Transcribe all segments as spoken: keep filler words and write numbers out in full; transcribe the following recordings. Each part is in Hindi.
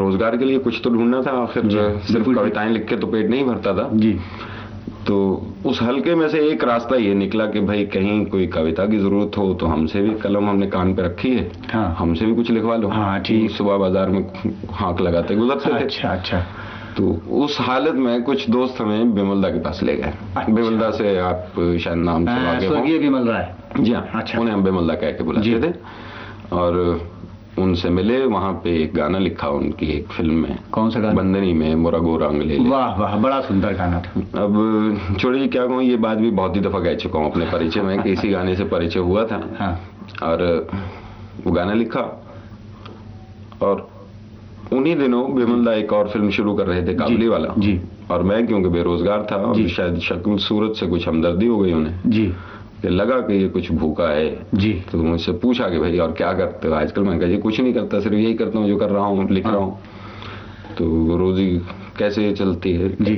रोजगार के लिए कुछ तो ढूंढना था आखिर, सिर्फ कविताएं लिख के तो पेट नहीं भरता था जी। तो उस हल्के में से एक रास्ता ये निकला कि भाई कहीं कोई कविता की जरूरत हो तो हमसे भी, कलम हमने कान पे रखी है, हाँ। हमसे भी कुछ लिखवा लो। हाँ, ठीक। सुबह बाजार में हाँक लगाते गुजरते थे। अच्छा अच्छा। तो उस हालत में कुछ दोस्त हमें बिमलदा के पास ले गए। अच्छा। बिमलदा से आप शायद नाम से वाकिफ हो। स्वर्गीय बिमल राय जी हाँ। अच्छा। उन्हें हम बिमलदा कह के बुलाते थे और उनसे मिले। वहाँ पे एक गाना लिखा उनकी एक फिल्म में। कौन सा गाना? बंदनी में मोरा गोरा अंगले। वाह वाह, बड़ा सुंदर गाना था। अब छोड़िए क्या कहूँ, ये बात भी बहुत ही दफा कह चुका हूँ अपने परिचय में कि इसी गाने से परिचय हुआ था। हाँ। और वो गाना लिखा और उन्हीं दिनों बिमलदा एक और फिल्म शुरू कर रहे थे, काबुली वाला जी। और मैं क्योंकि बेरोजगार था और शायद शक्ल सूरत से कुछ हमदर्दी हो गई उन्हें जी, लगा कि ये कुछ भूखा है जी। तो मुझसे पूछा कि भाई और क्या करते हो आजकल? मैं कहा जी कुछ नहीं करता, सिर्फ यही करता हूँ जो कर रहा हूँ, लिख रहा हूँ। तो रोजी कैसे चलती है जी?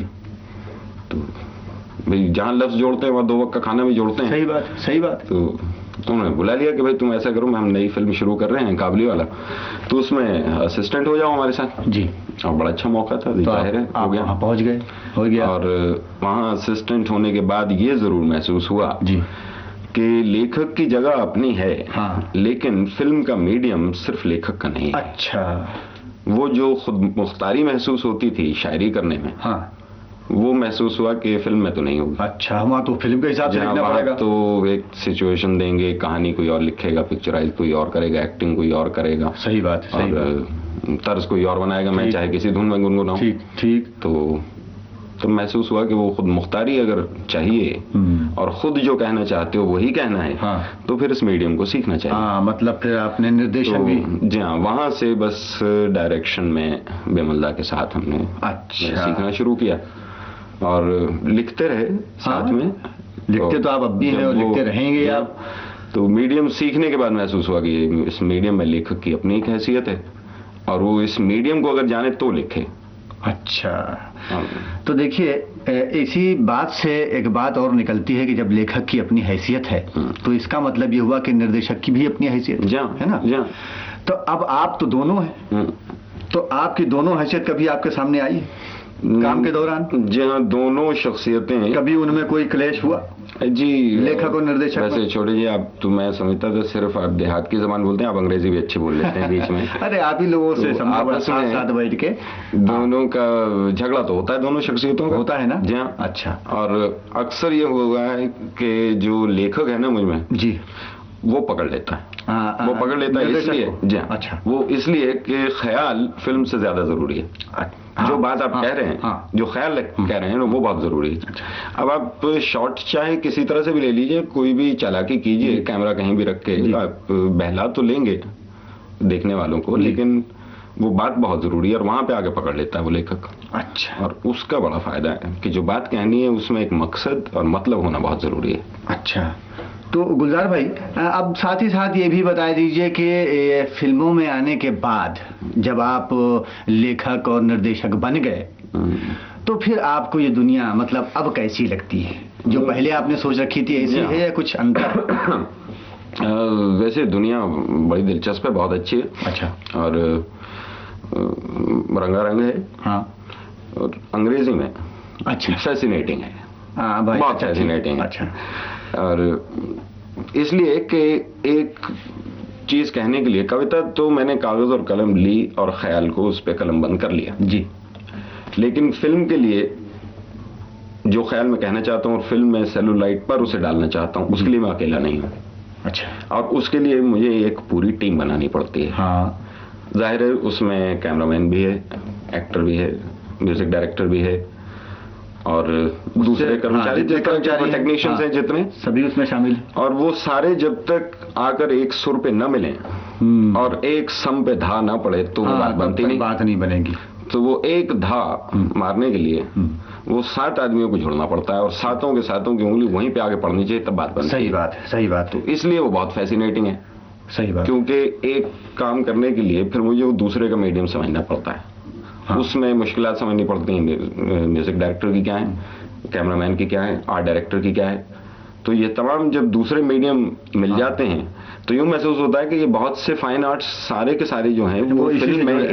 तो भाई जहाँ लफ्ज जोड़ते हैं वहाँ दो वक्त का खाना भी जोड़ते हैं। सही बात, सही बात। तो उन्होंने बुला लिया कि भाई तुम ऐसा करो, हम नई फिल्म शुरू कर रहे हैं काबुली वाला, तो उसमें असिस्टेंट हो जाओ हमारे साथ। जी। और बड़ा अच्छा मौका था, जाहिर है हो गया, पहुंच गए, हो गया। और वहाँ असिस्टेंट होने के बाद ये जरूर महसूस हुआ जी कि लेखक की जगह अपनी है। हाँ। लेकिन फिल्म का मीडियम सिर्फ लेखक का नहीं है। अच्छा। वो जो खुद मुख्तारी महसूस होती थी शायरी करने में, हाँ, वो महसूस हुआ कि फिल्म में तो नहीं होगी। अच्छा, वहाँ तो फिल्म के हिसाब से लिखना पड़ेगा। तो एक सिचुएशन देंगे, कहानी कोई और लिखेगा, पिक्चराइज कोई और करेगा, एक्टिंग कोई और करेगा। सही बात, सही बात। तर्ज कोई और बनाएगा, मैं चाहे किसी धुन में गुनगुनाऊं। ठीक ठीक। तो तो महसूस हुआ कि वो खुद मुख्तारी अगर चाहिए और खुद जो कहना चाहते हो वही कहना है, हाँ। तो फिर इस मीडियम को सीखना चाहिए। हाँ, मतलब फिर आपने निर्देशन भी। जी हाँ, वहां से बस डायरेक्शन में बिमलदा के साथ हमने अच्छा सीखना शुरू किया और लिखते रहे साथ हाँ। में लिखते तो, तो आप अब भी हैं और लिखते रहेंगे आप। तो मीडियम सीखने के बाद महसूस हुआ कि इस मीडियम में लेखक की अपनी एक हैसियत है और वो इस मीडियम को अगर जाने तो लिखे। अच्छा, तो देखिए इसी बात से एक बात और निकलती है कि जब लेखक की अपनी हैसियत है तो इसका मतलब ये हुआ कि निर्देशक की भी अपनी हैसियत है ना। जा। तो अब आप तो दोनों हैं, तो आपकी दोनों हैसियत कभी आपके सामने आई काम के दौरान? जी हाँ, दोनों शख्सियतें। कभी उनमें कोई क्लेश हुआ जी लेखक और निर्देशक? वैसे छोड़िए आप, तो मैं समझता था सिर्फ आप देहात की जबान बोलते हैं, आप अंग्रेजी भी अच्छी बोल लेते हैं बीच में। अरे आप ही लोगों से तो आपस में साथ बैठ के दोनों का झगड़ा तो होता है, दोनों शख्सियतों का होता है ना। जी हाँ। अच्छा। और अक्सर ये हुआ है कि जो लेखक है ना मुझ में जी, वो पकड़ लेता है। आ, वो पकड़ लेता है इसलिए जी हाँ। अच्छा। वो इसलिए कि ख्याल फिल्म से ज्यादा जरूरी है। हाँ, जो बात आप हाँ, कह रहे हैं हाँ, जो ख्याल कह रहे हैं वो बहुत जरूरी है। अच्छा। अब आप शॉट चाहे किसी तरह से भी ले लीजिए, कोई भी चालाकी कीजिए, कैमरा कहीं भी रख के आप बहला तो लेंगे देखने वालों को, लेकिन वो बात बहुत जरूरी है और वहां पे आगे पकड़ लेता है वो लेखक। अच्छा। और उसका बड़ा फायदा है कि जो बात कहनी है उसमें एक मकसद और मतलब होना बहुत जरूरी है। अच्छा, तो गुलजार भाई अब साथ ही साथ ये भी बता दीजिए कि फिल्मों में आने के बाद जब आप लेखक और निर्देशक बन गए तो फिर आपको ये दुनिया मतलब अब कैसी लगती है? जो पहले आपने सोच रखी थी ऐसी है या कुछ अंतर? वैसे दुनिया बड़ी दिलचस्प है, बहुत अच्छी है। अच्छा। और रंगारंग है। हाँ। और अंग्रेजी में अच्छा फैसिनेटिंग है। हाँ भाई, बहुत फैसिनेटिंग है। अच्छा। और इसलिए कि एक चीज कहने के लिए, कविता तो मैंने कागज और कलम ली और ख्याल को उस पे कलम बंद कर लिया जी, लेकिन फिल्म के लिए जो ख्याल मैं कहना चाहता हूँ और फिल्म में सेलुलाइट पर उसे डालना चाहता हूँ, उसके लिए मैं अकेला नहीं हूँ। अच्छा। और उसके लिए मुझे एक पूरी टीम बनानी पड़ती है। हाँ। जाहिर है उसमें कैमरामैन भी है, एक्टर भी है, म्यूजिक डायरेक्टर भी है और दूसरे कर्मचारी, जितने कर्मचारी टेक्नीशियंस हैं जितने सभी उसमें शामिल। और वो सारे जब तक आकर एक सुर पे न मिले और एक सम पे धा ना पड़े तो वो बात बनती नहीं, बात नहीं बनेगी। तो वो एक धा मारने के लिए वो सात आदमियों को जोड़ना पड़ता है और सातों के सातों की उंगली वहीं पे आगे पड़नी चाहिए, तब बात बनती है। सही बात है, सही बात। तो इसलिए वो बहुत फैसिनेटिंग है। सही बात। क्योंकि एक काम करने के लिए फिर मुझे वो दूसरे का मीडियम समझना पड़ता है। हाँ। उसमें मुश्किलात समझनी पड़ती हैं, म्यूजिक डायरेक्टर की क्या है, कैमरामैन की क्या है, आर्ट डायरेक्टर की क्या है। तो ये तमाम जब दूसरे मीडियम मिल हाँ। जाते हैं तो यूं महसूस होता है कि ये बहुत से फाइन आर्ट्स सारे के सारे जो हैं वो फिल्म में